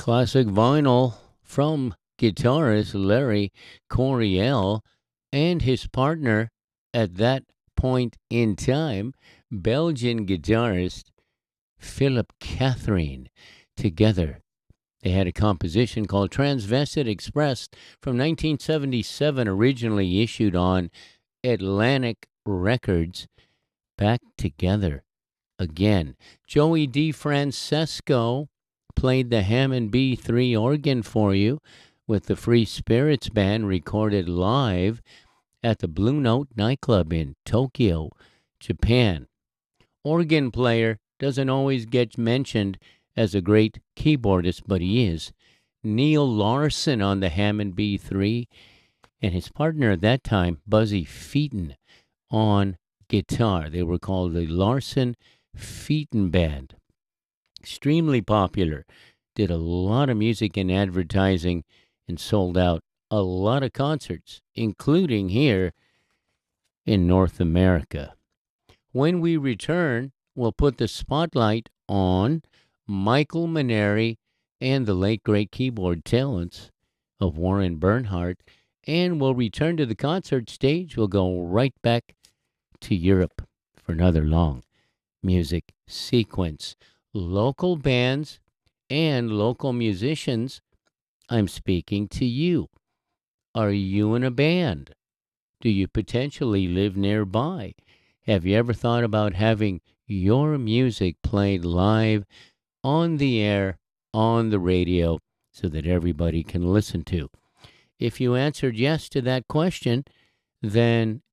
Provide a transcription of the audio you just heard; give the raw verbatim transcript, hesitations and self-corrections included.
Classic vinyl from guitarist Larry Coryell and his partner at that point in time, Belgian guitarist Philip Catherine. Together, they had a composition called Transvestite Express from nineteen seventy-seven, originally issued on Atlantic Records. Back together again. Joey DeFrancesco played the Hammond B three organ for you with the Free Spirits Band, recorded live at the Blue Note nightclub in Tokyo, Japan. Organ player doesn't always get mentioned as a great keyboardist, but he is. Neil Larson on the Hammond B three, and his partner at that time, Buzzy Featon, on guitar. They were called the Larson Featon Band. Extremely popular, did a lot of music and advertising, and sold out a lot of concerts, including here in North America. When we return, we'll put the spotlight on Michael Mainieri and the late great keyboard talents of Warren Bernhardt, and we'll return to the concert stage. We'll go right back to Europe for another long music sequence. Local bands and local musicians, I'm speaking to you. Are you in a band? Do you potentially live nearby? Have you ever thought about having your music played live on the air, on the radio, so that everybody can listen to? If you answered yes to that question, then